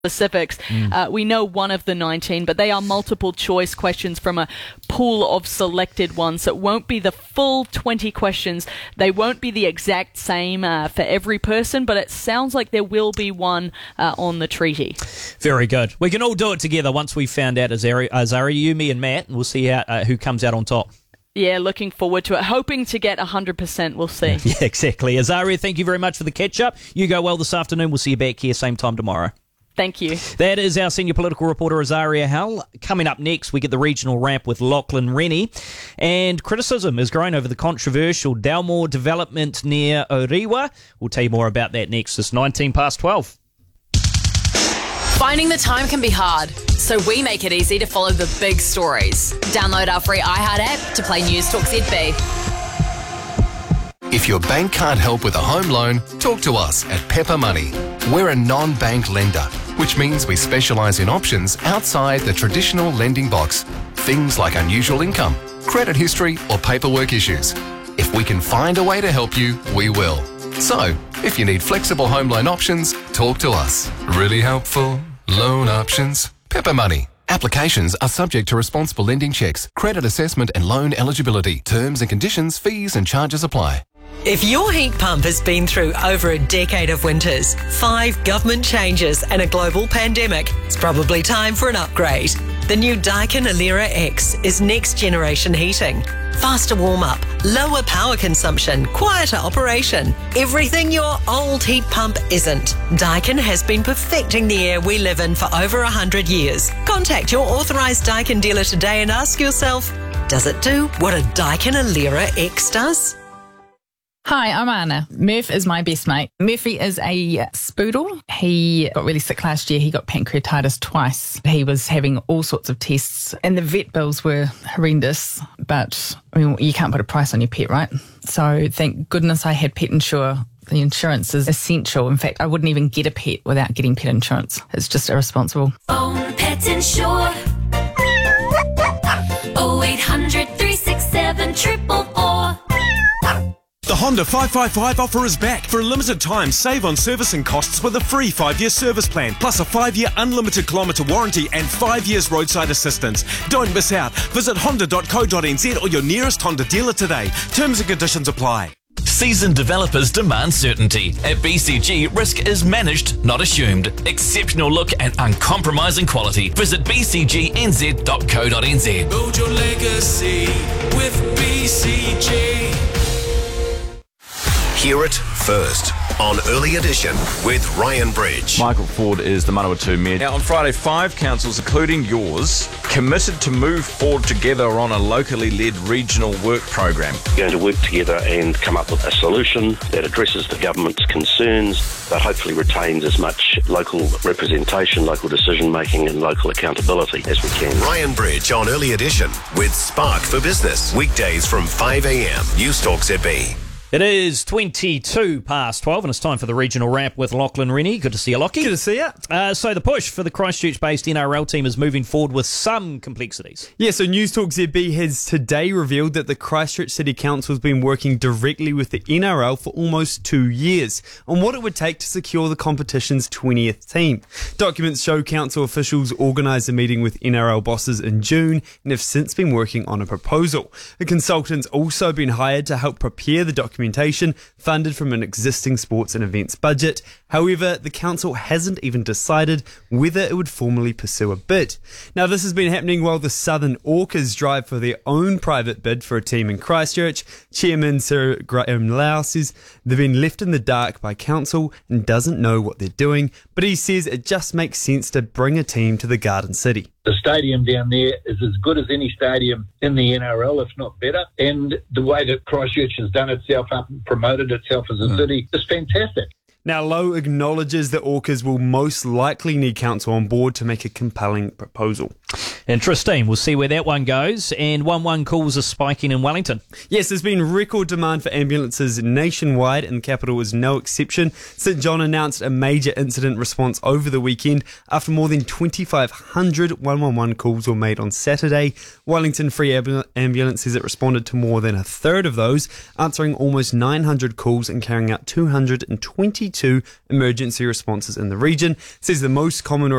specifics. We know one of the 19, but they are multiple choice questions from a pool of selected ones. So it won't be the full 20 questions. They won't be the exact same for every person, but it sounds like there will be one on the treaty. Very good. We can all do it together once we've found out Azaria, you, me and Matt, and we'll see who comes out on top. Yeah, looking forward to it. Hoping to get 100%. We'll see. Yeah, exactly. Azaria, thank you very much for the catch-up. You go well this afternoon. We'll see you back here same time tomorrow. Thank you. That is our senior political reporter, Azaria Hell. Coming up next, we get the regional wrap with Lachlan Rennie. And criticism is growing over the controversial Dalmore development near Orewa. We'll tell you more about that next. It's 12:19. Finding the time can be hard, so we make it easy to follow the big stories. Download our free iHeart app to play News Talk ZB. If your bank can't help with a home loan, talk to us at Pepper Money. We're a non-bank lender, which means we specialise in options outside the traditional lending box. Things like unusual income, credit history or paperwork issues. If we can find a way to help you, we will. So, if you need flexible home loan options, talk to us. Really helpful loan options. Pepper Money. Applications are subject to responsible lending checks, credit assessment and loan eligibility. Terms and conditions, fees and charges apply. If your heat pump has been through over a decade of winters, 5 government changes and a global pandemic, it's probably time for an upgrade. The new Daikin Alera X is next generation heating. Faster warm-up, lower power consumption, quieter operation. Everything your old heat pump isn't. Daikin has been perfecting the air we live in for over 100 years. Contact your authorised Daikin dealer today and ask yourself, does it do what a Daikin Alera X does? Hi, I'm Anna. Murph is my best mate. Murphy is a spoodle. He got really sick last year. He got pancreatitis twice. He was having all sorts of tests and the vet bills were horrendous. But, I mean, you can't put a price on your pet, right? So thank goodness I had Pet Insure. The insurance is essential. In fact, I wouldn't even get a pet without getting pet insurance. It's just irresponsible. Phone Pet Insure. 0800 367 444. The Honda 555 offer is back. For a limited time, save on servicing costs with a free 5-year service plan, plus a 5-year unlimited kilometre warranty and 5 years roadside assistance. Don't miss out. Visit honda.co.nz or your nearest Honda dealer today. Terms and conditions apply. Seasoned developers demand certainty. At BCG, risk is managed, not assumed. Exceptional look and uncompromising quality. Visit bcgnz.co.nz. Build your legacy with BCG. Hear it first on Early Edition with Ryan Bridge. Michael Ford is the Manawatu Mayor. Now, on Friday, 5 councils, including yours, committed to move forward together on a locally led regional work program. We're going to work together and come up with a solution that addresses the government's concerns, but hopefully retains as much local representation, local decision-making and local accountability as we can. Ryan Bridge on Early Edition with Spark for Business. Weekdays from 5 a.m. News Talk ZB. It is 12:22, and it's time for the regional wrap with Lachlan Rennie. Good to see you, Lockie. Good to see you. So the push for the Christchurch-based NRL team is moving forward with some complexities. Yeah, so News Talk ZB has today revealed that the Christchurch City Council has been working directly with the NRL for almost 2 years on what it would take to secure the competition's 20th team. Documents show council officials organised a meeting with NRL bosses in June and have since been working on a proposal. The consultant's also been hired to help prepare the documentation funded from an existing sports and events budget. However, the council hasn't even decided whether it would formally pursue a bid. Now, this has been happening while the Southern Orcas drive for their own private bid for a team in Christchurch. Chairman Sir Graham Lau says they've been left in the dark by council and doesn't know what they're doing, but he says it just makes sense to bring a team to the Garden City. The stadium down there is as good as any stadium in the NRL, if not better. And the way that Christchurch has done itself up and promoted itself as a city is fantastic. Now, Lowe acknowledges that Orcas will most likely need council on board to make a compelling proposal. Interesting. We'll see where that one goes. And 1-1 calls are spiking in Wellington. Yes, there's been record demand for ambulances nationwide, and the capital is no exception. St John announced a major incident response over the weekend after more than 2,500 111 calls were made on Saturday. Wellington Free Ambulance says it responded to more than a third of those, answering almost 900 calls and carrying out 222 emergency responses in the region. It says the most common